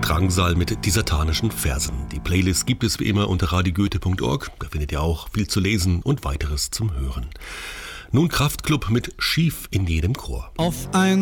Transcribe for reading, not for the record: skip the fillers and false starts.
Drangsal mit disertanischen Versen. Die Playlist gibt es wie immer unter radiogoethe.org. Da findet ihr auch viel zu lesen und weiteres zum Hören. Nun Kraftklub mit Schief in jedem Chor. Auf ein